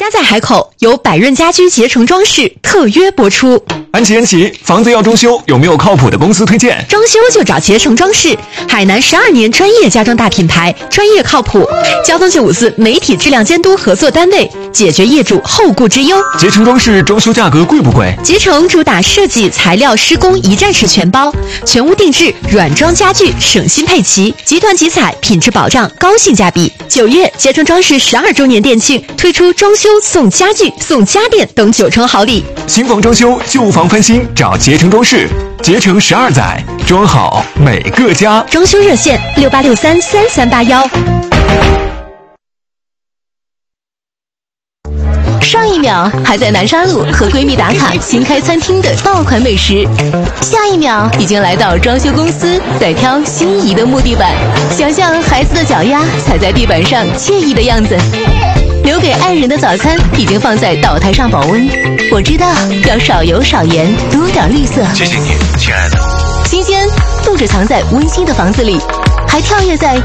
家在海口，由百润家居携程装饰特约播出。 安琪，房子要装修，有没有靠谱的公司推荐？ 装修就找携程装饰，海南12年专业家装大品牌，专业靠谱。交通警544媒体质量监督合作单位，解决业主后顾之忧。 携程装饰装修价格贵不贵？ 携程主打设计、材料、施工一站式全包，全屋定制，软装家具省心配齐，集团集采，品质保障，高性价比。9月，携程装饰12周年店庆，推出装修送家具、送家电等9重好礼。 新房装修，旧房翻新，找携程装饰。携程12载，装好每个家。 装修热线68633381。 上一秒还在南沙路和闺蜜打卡新开餐厅的爆款美食，下一秒已经来到装修公司在挑心仪的木地板，想象孩子的脚丫踩在地板上惬意的样子。留给爱人的早餐已经放在岛台上保温，我知道要少油少盐，多点绿色。 谢谢你，亲爱的。 新鲜不止藏在温馨的房子里，还跳跃在